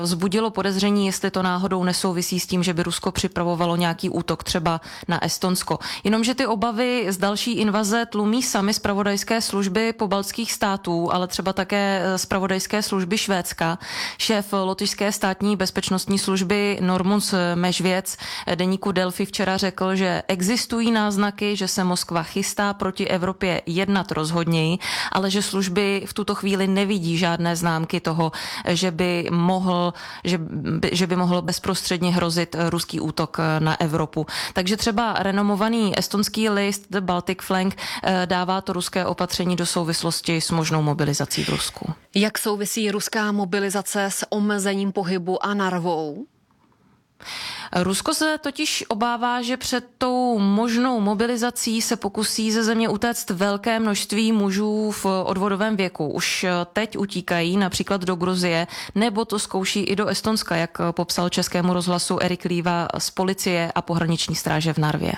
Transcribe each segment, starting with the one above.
Vzbudilo podezření, jestli to náhodou nesouvisí s tím, že by Rusko připravovalo nějaký útok třeba na Estonsko. Jenomže ty obavy z další invaze tlumí sami zpravodajské služby pobaltských států, ale třeba také zpravodajské služby Švédska. Šéf lotyšské státní bezpečnostní služby Normunds Mežvěc deníku Delfi včera řekl, že existují náznaky, že se Moskva chystá proti Evropě jednat rozhodněji, ale že služby v tuto chvíli nevidí žádné známky toho, že by mohl bezprostředně hrozit ruský útok na Evropu. Takže třeba renomovaný estonský list The Baltic Flank dává to ruské opatření do souvislosti s možnou mobilizací v Rusku. Jak souvisí ruská mobilizace s omezením pohybu a narvou? Rusko se totiž obává, že před tou možnou mobilizací se pokusí ze země utéct velké množství mužů v odvodovém věku. Už teď utíkají například do Gruzie, nebo to zkouší i do Estonska, jak popsal Českému rozhlasu Erik Líva z policie a pohraniční stráže v Narvě.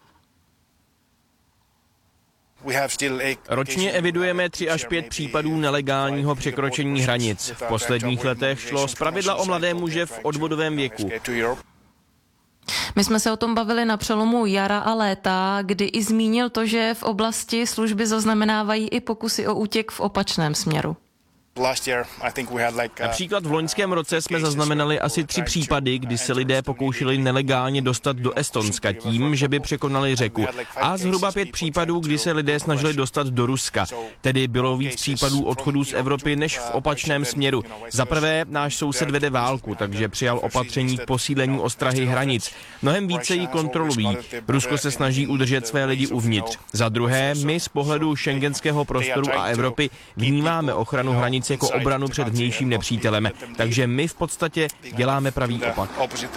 Ročně evidujeme 3 až 5 případů nelegálního překročení hranic. V posledních letech šlo zpravidla o mladé muže v odvodovém věku. My jsme se o tom bavili na přelomu jara a léta, kdy i zmínil to, že v oblasti služby zaznamenávají i pokusy o útěk v opačném směru. Například v loňském roce jsme zaznamenali asi 3 případy, kdy se lidé pokoušeli nelegálně dostat do Estonska tím, že by překonali řeku. A zhruba 5 případů, kdy se lidé snažili dostat do Ruska. Tedy bylo víc případů odchodů z Evropy než v opačném směru. Za prvé, náš soused vede válku, takže přijal opatření k posílení ostrahy hranic. Mnohem více ji kontrolují. Rusko se snaží udržet své lidi uvnitř. Za druhé, my z pohledu schengenského prostoru a Evropy vnímáme ochranu hranic jako obranu před vnějším nepřítelem. Takže my v podstatě děláme pravý opak.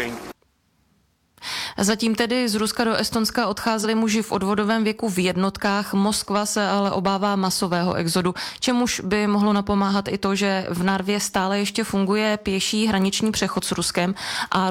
Zatím tedy z Ruska do Estonska odcházeli muži v odvodovém věku v jednotkách. Moskva se ale obává masového exodu, čemuž by mohlo napomáhat i to, že v Narvě stále ještě funguje pěší hraniční přechod s Ruskem a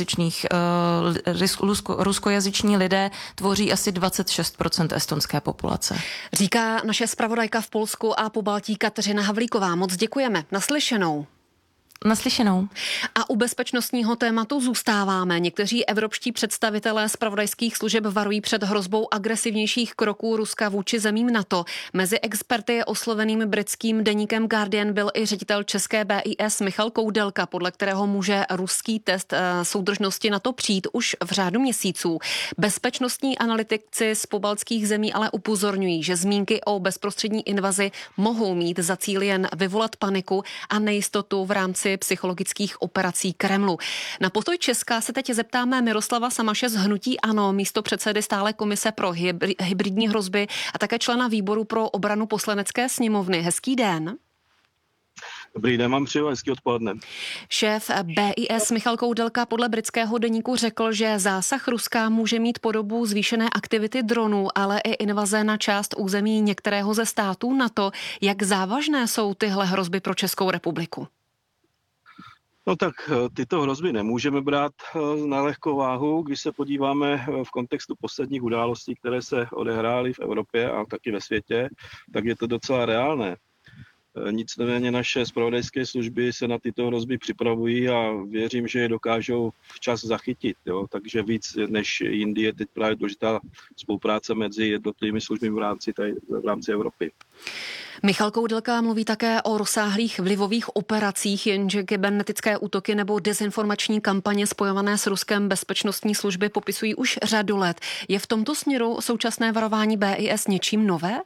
ruskojazyční lidé tvoří asi 26% estonské populace. Říká naše zpravodajka v Polsku a Pobaltí Kateřina Havlíková. Moc děkujeme. Naslyšenou. Naslyšenou. A u bezpečnostního tématu zůstáváme. Někteří evropští představitelé zpravodajských služeb varují před hrozbou agresivnějších kroků Ruska vůči zemím NATO. Mezi experty osloveným britským deníkem Guardian byl i ředitel české BIS Michal Koudelka, podle kterého může ruský test soudržnosti NATO přijít už v řádu měsíců. Bezpečnostní analytici z pobaltských zemí ale upozorňují, že zmínky o bezprostřední invazi mohou mít za cíl jen vyvolat paniku a nejistotu v rámci psychologických operací Kremlu. Na postoj Česka se teď zeptáme Miroslava Samaše z hnutí ANO, místopředsedy stále komise pro hybridní hrozby a také člena výboru pro obranu Poslanecké sněmovny. Hezký den. Dobrý den, mám přeju, hezký odpoledne. Šéf BIS Michal Koudelka podle britského deníku řekl, že zásah Ruska může mít podobu zvýšené aktivity dronů, ale i invaze na část území některého ze států NATO. Jak závažné jsou tyhle hrozby pro Českou republiku? No tak tyto hrozby nemůžeme brát na lehkou váhu, když se podíváme v kontextu posledních událostí, které se odehrály v Evropě a taky ve světě, tak je to docela reálné. Nicméně naše zpravodajské služby se na tyto hrozby připravují a věřím, že je dokážou včas zachytit. Jo? Takže víc než jindy je teď právě důležitá spolupráce mezi jednotlivými službami v rámci Evropy. Michal Koudelka mluví také o rozsáhlých vlivových operacích, jenže kybernetické útoky nebo dezinformační kampaně spojované s Ruskem bezpečnostní služby popisují už řadu let. Je v tomto směru současné varování BIS něčím nové?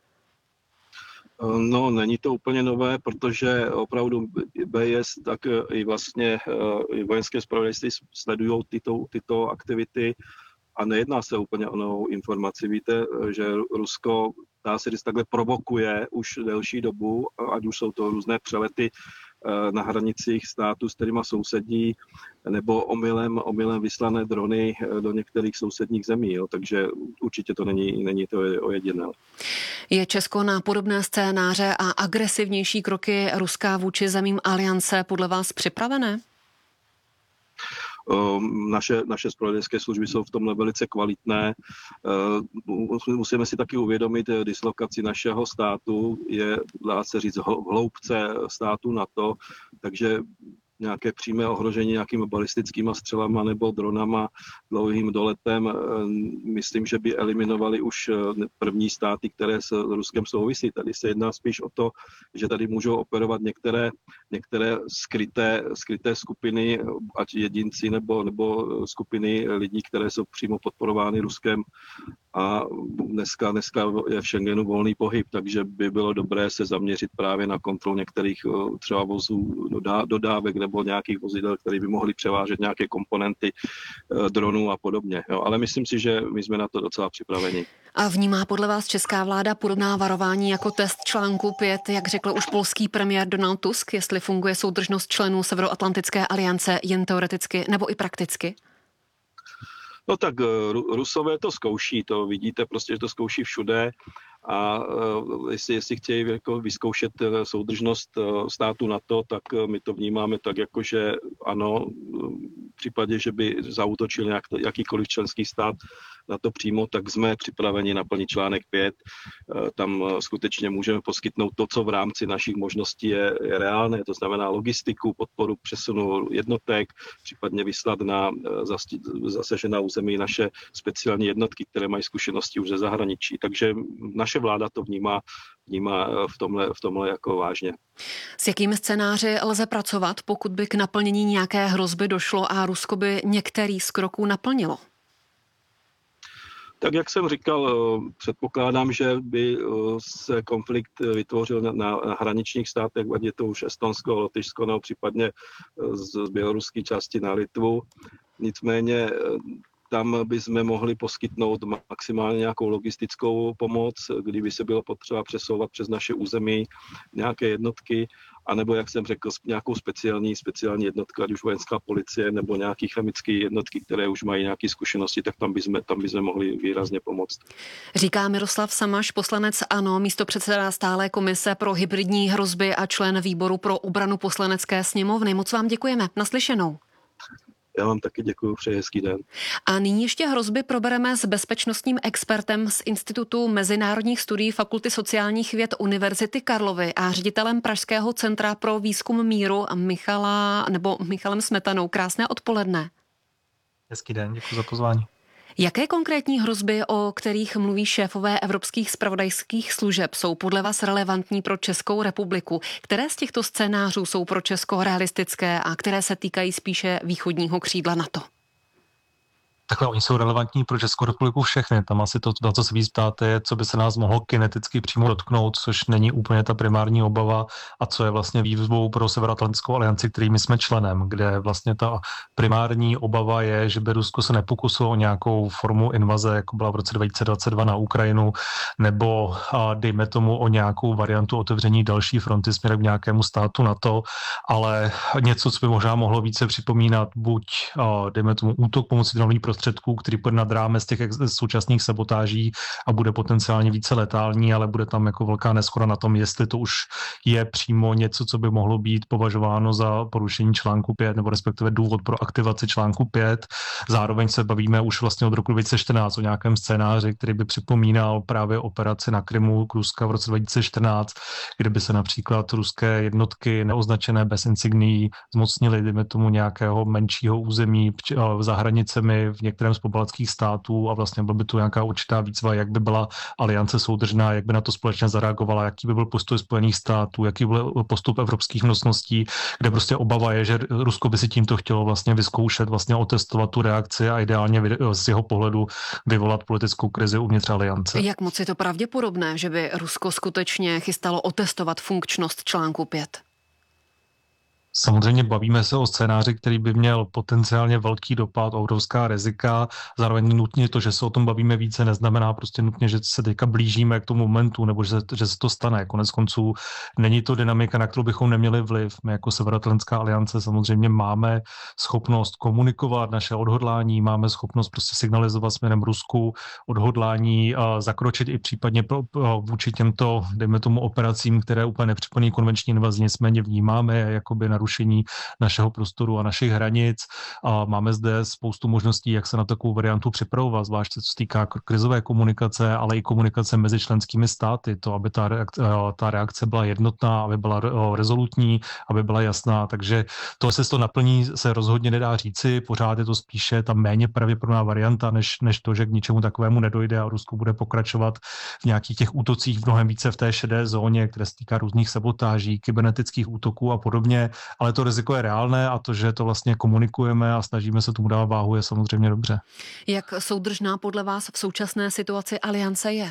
No, není to úplně nové, protože opravdu BIS, tak i vlastně i vojenské zpravodajství sledují tyto aktivity a nejedná se úplně o novou informaci. Víte, že Rusko, dá se říct, takhle provokuje už delší dobu, ať už jsou to různé přelety na hranicích států, s kterýma sousedí, nebo omylem vyslané drony do některých sousedních zemí. Jo. Takže určitě to není to ojedinělé. Je Česko na podobné scénáře a agresivnější kroky Ruska vůči zemím aliance podle vás připravené? Naše zpravodajské služby jsou v tomhle velice kvalitné. Musíme si taky uvědomit, dislokaci našeho státu je, dá se říct, v hloubce státu NATO, takže nějaké přímé ohrožení nějakými balistickými střelama nebo dronama, dlouhým doletem. Myslím, že by eliminovali už první státy, které s Ruskem souvisí. Tady se jedná spíš o to, že tady můžou operovat některé skryté skupiny, ať jedinci nebo skupiny lidí, které jsou přímo podporovány Ruskem. A dneska je v Schengenu volný pohyb, takže by bylo dobré se zaměřit právě na kontrolu některých třeba vozů dodávek nebo nějakých vozidel, které by mohly převážet nějaké komponenty dronů a podobně. Jo, ale myslím si, že my jsme na to docela připraveni. A vnímá podle vás česká vláda podobná varování jako test článku 5, jak řekl už polský premiér Donald Tusk, jestli funguje soudržnost členů Severoatlantické aliance jen teoreticky nebo i prakticky? No tak Rusové to zkouší, to vidíte prostě, že to zkouší všude a jestli chtějí jako vyzkoušet soudržnost státu NATO, tak my to vnímáme tak jako, že ano, v případě, že by zaútočil jakýkoliv členský stát na to přímo, tak jsme připraveni naplnit článek 5. Tam skutečně můžeme poskytnout to, co v rámci našich možností je reálné, to znamená logistiku, podporu přesunu jednotek, případně vyslat na zasažená území naše speciální jednotky, které mají zkušenosti už ze zahraničí. Takže naše vláda to vnímá v tomhle jako vážně. S jakými scénáři lze pracovat, pokud by k naplnění nějaké hrozby došlo a Rusko by některý z kroků naplnilo? Tak jak jsem říkal, předpokládám, že by se konflikt vytvořil na hraničních státech, ať je to už Estonsko, Lotyšsko nebo případně z běloruské části na Litvu. Nicméně tam bychom mohli poskytnout maximálně nějakou logistickou pomoc, kdyby se bylo potřeba přesouvat přes naše území nějaké jednotky, anebo, jak jsem řekl, nějakou speciální jednotku, ať už vojenská policie nebo nějaké chemické jednotky, které už mají nějaké zkušenosti, tak tam bychom mohli výrazně pomoct. Říká Miroslav Samaš, poslanec ANO, místopředseda stálé komise pro hybridní hrozby a člen výboru pro obranu Poslanecké sněmovny. Moc vám děkujeme. Naslyšenou. Já vám taky děkuji, přeji hezký den. A nyní ještě hrozby probereme s bezpečnostním expertem z Institutu mezinárodních studií Fakulty sociálních věd Univerzity Karlovy a ředitelem Pražského centra pro výzkum míru Michalem Smetanou. Krásné odpoledne. Hezký den, děkuji za pozvání. Jaké konkrétní hrozby, o kterých mluví šéfové evropských zpravodajských služeb, jsou podle vás relevantní pro Českou republiku? Které z těchto scénářů jsou pro Česko realistické a které se týkají spíše východního křídla NATO? Takhle oni jsou relevantní pro Českou republiku všechny. Tam asi to, na co se víc ptáte, je, co by se nás mohlo kineticky přímo dotknout, což není úplně ta primární obava a co je vlastně výzvou pro Severoatlantickou alianci, kterými jsme členem, kde vlastně ta primární obava je, že by Rusko se nepokusilo o nějakou formu invaze, jako byla v roce 2022 na Ukrajinu, nebo dejme tomu o nějakou variantu otevření další fronty směrem k nějakému státu NATO, ale něco, co by možná mohlo více připomínat buď dejme tomu útok pomocí dronových prostředků, který půjde nad rámec těch současných sabotáží a bude potenciálně více letální, ale bude tam jako velká neshoda na tom, jestli to už je přímo něco, co by mohlo být považováno za porušení článku 5, nebo respektive důvod pro aktivaci článku 5. Zároveň se bavíme už vlastně od roku 2014 o nějakém scénáři, který by připomínal právě operaci na Krymu k Ruska v roce 2014, kde by se například ruské jednotky neoznačené bez insignií zmocnily, dejme tomu, nějakého menšího území za hranicemi v některém z pobaltských států a vlastně byla by tu nějaká určitá výzva, jak by byla aliance soudržná, jak by na to společně zareagovala, jaký by byl postoj Spojených států, jaký byl postup evropských mocností, kde prostě obava je, že Rusko by si tímto chtělo vlastně vyzkoušet, vlastně otestovat tu reakci a ideálně z jeho pohledu vyvolat politickou krizi uvnitř aliance. Jak moc je to pravděpodobné, že by Rusko skutečně chystalo otestovat funkčnost článku 5? Samozřejmě bavíme se o scénáři, který by měl potenciálně velký dopad, obrovská rizika. Zároveň nutně to, že se o tom bavíme více, neznamená prostě nutně, že se teďka blížíme k tomu momentu, nebo že se to stane. Konec konců není to dynamika, na kterou bychom neměli vliv. My jako Severoatlantická aliance samozřejmě máme schopnost komunikovat naše odhodlání, máme schopnost prostě signalizovat směrem Rusku odhodlání, zakročit i případně vůči těmto, dejme tomu, operacím, které úplně nepřipomínají konvenční invazi, nicméně vnímáme jakoby na narušení našeho prostoru a našich hranic. A máme zde spoustu možností, jak se na takovou variantu připravovat, zvláště co se týká krizové komunikace, ale i komunikace mezi členskými státy, to, aby ta reakce byla jednotná, aby byla rezolutní, aby byla jasná. Takže to, se to naplní, se rozhodně nedá říci. Pořád je to spíše ta méně pravděpodobná varianta, než to, že k ničemu takovému nedojde a Rusko bude pokračovat v nějakých těch útocích mnohem více v té šedé zóně, které se týká různých sabotáží, kybernetických útoků a podobně. Ale to riziko je reálné a to, že to vlastně komunikujeme a snažíme se tomu dát váhu, je samozřejmě dobře. Jak soudržná podle vás v současné situaci aliance je?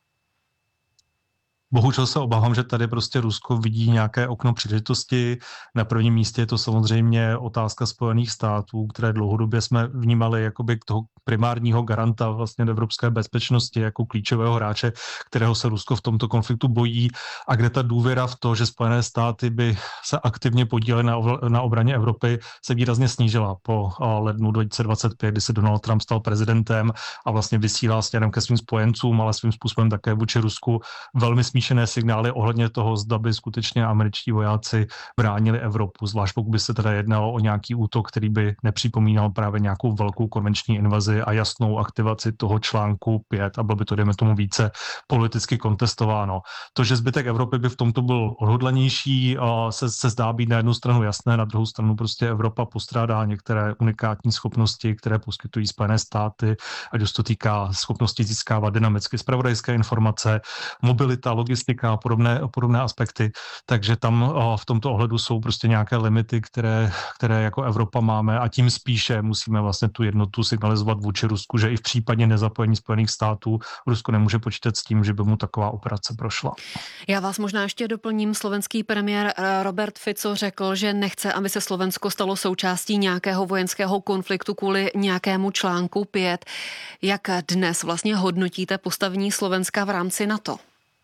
Bohužel se obávám, že tady prostě Rusko vidí nějaké okno příležitosti. Na prvním místě je to samozřejmě otázka Spojených států, které dlouhodobě jsme vnímali jakoby toho primárního garanta vlastně evropské bezpečnosti jako klíčového hráče, kterého se Rusko v tomto konfliktu bojí a kde ta důvěra v to, že Spojené státy by se aktivně podílely na obraně Evropy, se výrazně snížila po lednu 2025, kdy se Donald Trump stal prezidentem a vlastně vysílá směrem ke svým spojencům, ale svým způsobem také vůči Rusku velmi smíšené signály ohledně toho, zda by skutečně američtí vojáci bránili Evropu, zvlášť pokud by se teda jednalo o nějaký útok, který by nepřipomínal právě nějakou velkou konvenční invazi a jasnou aktivaci toho článku 5 a bylo by to, dejme tomu, více politicky kontestováno. To, že zbytek Evropy by v tomto byl odhodlanější, se zdá být na jednu stranu jasné, na druhou stranu prostě Evropa postrádá některé unikátní schopnosti, které poskytují Spojené státy, ať už to týká schopnosti získávat dynamicky zpravodajské informace, mobilita, logistika a podobné aspekty. Takže tam v tomto ohledu jsou prostě nějaké limity, které jako Evropa máme a tím spíše musíme vlastně tu jednotu signalizovat vůči Rusku, že i v případě nezapojení Spojených států Rusko nemůže počítat s tím, že by mu taková operace prošla. Já vás možná ještě doplním. Slovenský premiér Robert Fico řekl, že nechce, aby se Slovensko stalo součástí nějakého vojenského konfliktu kvůli nějakému článku 5. Jak dnes vlastně hodnotíte postavení Slovenska v rámci NATO?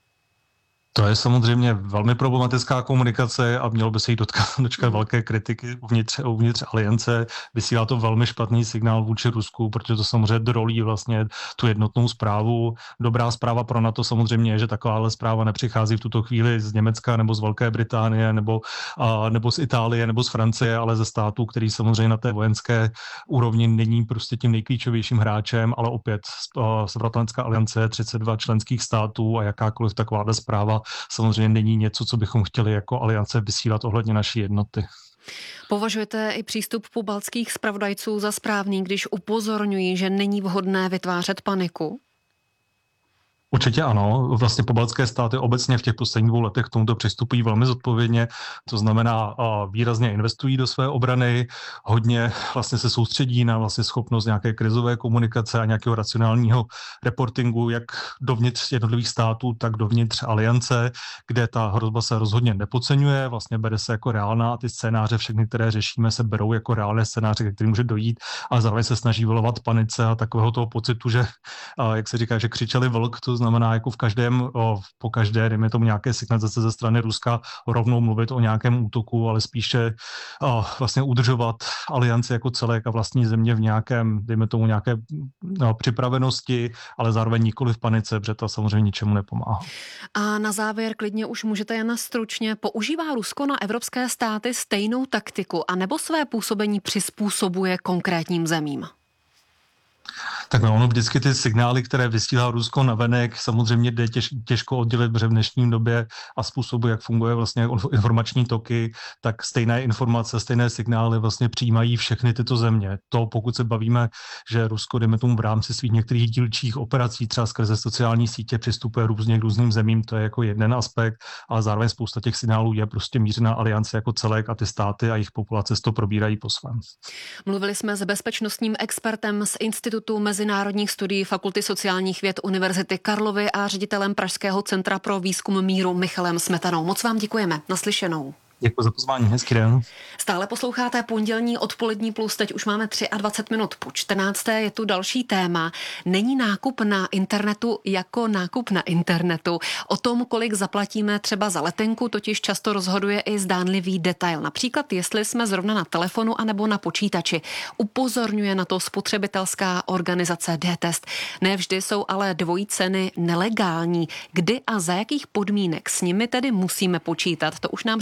To je samozřejmě velmi problematická komunikace a mělo by se jí dočkat velké kritiky uvnitř aliance. Vysílá to velmi špatný signál vůči Rusku, protože to samozřejmě drolí vlastně tu jednotnou zprávu. Dobrá zpráva pro NATO samozřejmě je, že takováhle zpráva nepřichází v tuto chvíli z Německa nebo z Velké Británie nebo z Itálie nebo z Francie, ale ze států, který samozřejmě na té vojenské úrovni není prostě tím nejklíčovějším hráčem, ale opět Severoatlantická aliance 32 členských států a jakákoliv takováhle zpráva samozřejmě není něco, co bychom chtěli jako aliance vysílat ohledně naší jednoty. Považujete i přístup pobaltských zpravodajců za správný, když upozorňují, že není vhodné vytvářet paniku? Určitě ano. Vlastně pobaltské státy obecně v těch posledních 2 letech k tomuto přistupují velmi zodpovědně. To znamená, výrazně investují do své obrany, hodně vlastně se soustředí na vlastně schopnost nějaké krizové komunikace a nějakého racionálního reportingu, jak dovnitř jednotlivých států, tak dovnitř aliance, kde ta hrozba se rozhodně nepodceňuje, vlastně bere se jako reálná a ty scénáře všechny, které řešíme, se berou jako reálné scénáře, ke kterým může dojít, ale zároveň se snaží vylovat panice a takového toho pocitu, že, jak se říká, že křičeli vlk, to znamená jako po každé, dejme tomu nějaké signalizace ze strany Ruska, rovnou mluvit o nějakém útoku, ale spíše vlastně udržovat alianci jako celek a vlastní země v nějakém, dejme tomu nějaké připravenosti, ale zároveň nikoli v panice, protože to samozřejmě ničemu nepomáhá. A na závěr klidně už můžete jen stručně, používá Rusko na evropské státy stejnou taktiku anebo své působení přizpůsobuje konkrétním zemím? Tak ono vždycky ty signály, které vysílá Rusko navenek, samozřejmě jde těžko oddělit, protože v dnešní době a způsobu, jak funguje vlastně informační toky, tak stejné informace, stejné signály vlastně přijímají všechny tyto země. To, pokud se bavíme, že Rusko, dejme tomu v rámci svých některých dílčích operací, třeba skrze sociální sítě přistupuje různě k různým zemím, to je jako jeden aspekt, ale zároveň spousta těch signálů je prostě mířená aliance jako celek a ty státy a jejich populace to probírají po svém. Mluvili jsme s bezpečnostním expertem z Institutu mezinárodních studií Fakulty sociálních věd Univerzity Karlovy a ředitelem Pražského centra pro výzkum míru Michalem Smetanou. Moc vám děkujeme. Naslyšenou. Děkuji za pozvání, hezký den. Stále posloucháte Pondělní odpolední plus, teď už máme 23 minut po 14. Je tu další téma. Není nákup na internetu jako nákup na internetu. O tom, kolik zaplatíme třeba za letenku, totiž často rozhoduje i zdánlivý detail. Například, jestli jsme zrovna na telefonu anebo na počítači. Upozorňuje na to spotřebitelská organizace D-Test. Ne vždy jsou ale dvojí ceny nelegální. Kdy a za jakých podmínek s nimi tedy musíme počítat? To už nám řekne redaktor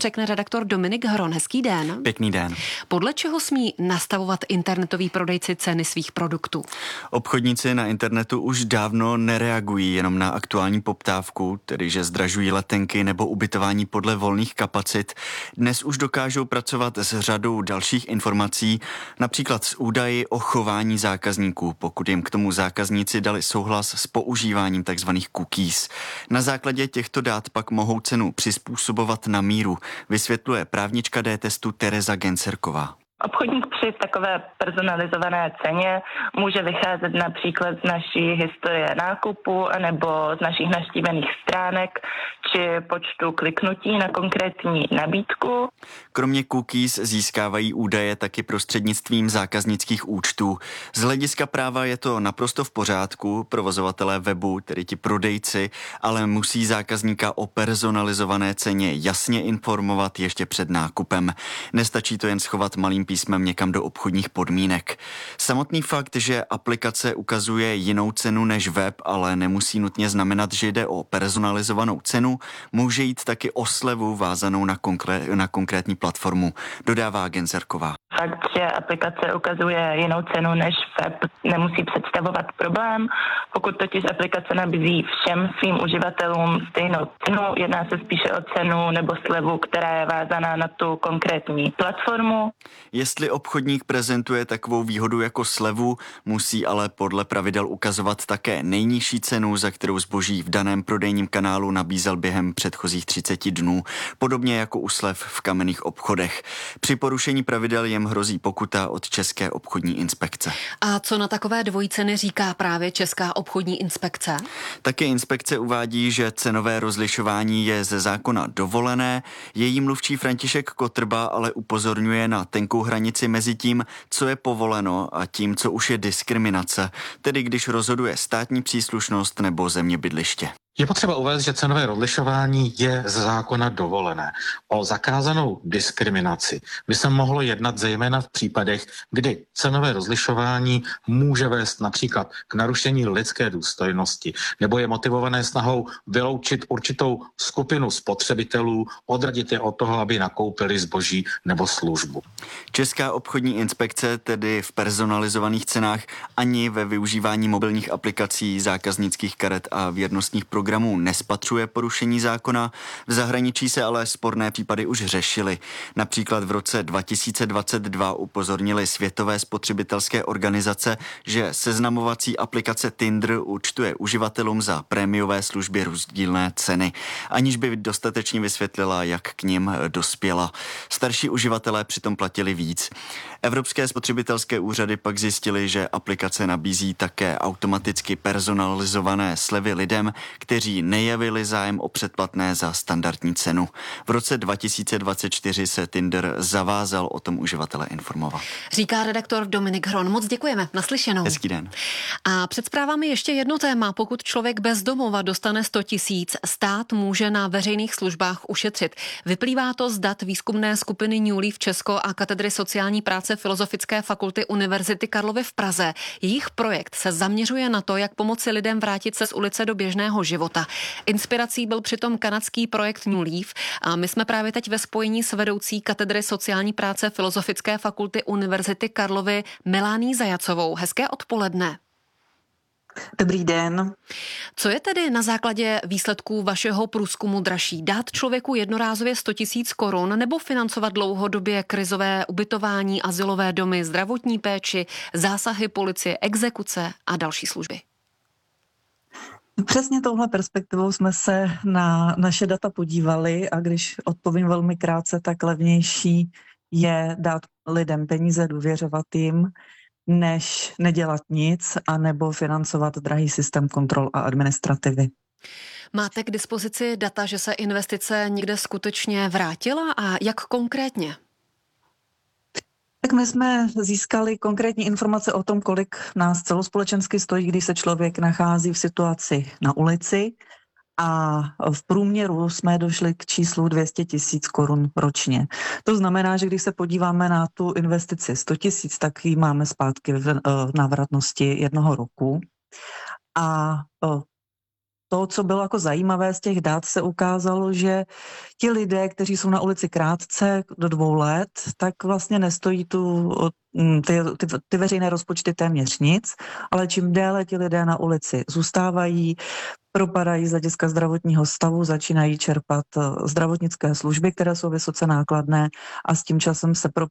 redaktor Dominik Hron. Hezký den. Pěkný den. Podle čeho smí nastavovat internetoví prodejci ceny svých produktů? Obchodníci na internetu už dávno nereagují jenom na aktuální poptávku, tedy že zdražují letenky nebo ubytování podle volných kapacit. Dnes už dokážou pracovat s řadou dalších informací, například s údaji o chování zákazníků, pokud jim k tomu zákazníci dali souhlas s používáním tzv. Cookies. Na základě těchto dát pak mohou cenu přizpůsobovat na míru, vysvětluje právnička D-testu Tereza Gencerková. Obchodník při takové personalizované ceně může vycházet například z naší historie nákupu nebo z našich navštívených stránek či počtu kliknutí na konkrétní nabídku. Kromě cookies získávají údaje taky prostřednictvím zákaznických účtů. Z hlediska práva je to naprosto v pořádku, provozovatelé webu, tedy ti prodejci, ale musí zákazníka o personalizované ceně jasně informovat ještě před nákupem. Nestačí to jen schovat malým písmem někam do obchodních podmínek. Samotný fakt, že aplikace ukazuje jinou cenu než web, ale nemusí nutně znamenat, že jde o personalizovanou cenu, může jít taky o slevu vázanou na konkrétní platformu, dodává Gencerková. Fakt, že aplikace ukazuje jinou cenu než web, nemusí představovat problém. Pokud totiž aplikace nabízí všem svým uživatelům stejnou cenu, jedná se spíše o cenu nebo slevu, která je vázaná na tu konkrétní platformu. Jestli obchodník prezentuje takovou výhodu jako slevu, musí ale podle pravidel ukazovat také nejnižší cenu, za kterou zboží v daném prodejním kanálu nabízel během předchozích 30 dnů, podobně jako u slev v kamenných obchodech. Při porušení pravidel jim hrozí pokuta od České obchodní inspekce. A co na takové dvojí ceny říká právě Česká obchodní inspekce? Také inspekce uvádí, že cenové rozlišování je ze zákona dovolené. Její mluvčí František Kotrba ale upozorňuje na tenkou hranici mezi tím, co je povoleno a tím, co už je diskriminace, tedy když rozhoduje státní příslušnost nebo země bydliště. Je potřeba uvést, že cenové rozlišování je ze zákona dovolené. O zakázanou diskriminaci by se mohlo jednat zejména v případech, kdy cenové rozlišování může vést například k narušení lidské důstojnosti nebo je motivované snahou vyloučit určitou skupinu spotřebitelů, odradit je od toho, aby nakoupili zboží nebo službu. Česká obchodní inspekce tedy v personalizovaných cenách ani ve využívání mobilních aplikací, zákaznických karet a věrnostních programů nespatřuje porušení zákona. V zahraničí se ale sporné případy už řešily. Například v roce 2022 upozornili světové spotřebitelské organizace, že seznamovací aplikace Tinder účtuje uživatelům za prémiové služby rozdílné ceny, aniž by dostatečně vysvětlila, jak k nim dospěla. Starší uživatelé přitom platili víc. Evropské spotřebitelské úřady pak zjistily, že aplikace nabízí také automaticky personalizované slevy lidem, kteří nejevili zájem o předplatné za standardní cenu. V roce 2024 se Tinder zavázal o tom uživatele informovat. Říká redaktor Dominik Hron. Moc děkujeme. Naslyšenou. Hezký den. A před zprávami ještě jedno téma. Pokud člověk bez domova dostane 100 000, stát může na veřejných službách ušetřit. Vyplývá to z dat výzkumné skupiny New Leaf Česko a katedry sociální práce Filozofické fakulty Univerzity Karlovy v Praze. Jejich projekt se zaměřuje na to, jak pomoci lidem vrátit se z ulice do běžného života. Inspirací byl přitom kanadský projekt New Leaf a my jsme právě teď ve spojení s vedoucí katedry sociální práce Filozofické fakulty Univerzity Karlovy Milánií Zajacovou. Hezké odpoledne. Dobrý den. Co je tedy na základě výsledků vašeho průzkumu dražší? Dát člověku jednorázově 100 000 korun nebo financovat dlouhodobě krizové ubytování, azylové domy, zdravotní péči, zásahy policie, exekuce a další služby? Přesně touhle perspektivou jsme se na naše data podívali a když odpovím velmi krátce, tak levnější je dát lidem peníze, důvěřovat jim, než nedělat nic a nebo financovat drahý systém kontrol a administrativy. Máte k dispozici data, že se investice někde skutečně vrátila a jak konkrétně? Tak my jsme získali konkrétní informace o tom, kolik nás celospolečensky stojí, když se člověk nachází v situaci na ulici a v průměru jsme došli k číslu 200 000 korun ročně. To znamená, že když se podíváme na tu investici 100 000, tak ji máme zpátky v návratnosti 1 roku. A to, co bylo jako zajímavé z těch dat, se ukázalo, že ti lidé, kteří jsou na ulici krátce do 2 let, tak vlastně nestojí ty veřejné rozpočty téměř nic, ale čím déle ti lidé na ulici zůstávají, propadají z hlediska zdravotního stavu, začínají čerpat zdravotnické služby, které jsou vysoce nákladné a s tím časem se